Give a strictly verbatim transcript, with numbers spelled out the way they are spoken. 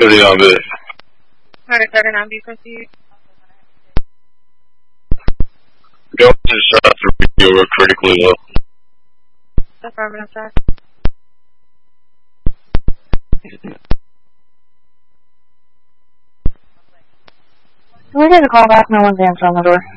thirty-nine B. Alright, thirty-nine B, proceed. Go to shot three, you were critically low. Affirmative, sir. Can we get a call back? No one's answering the door.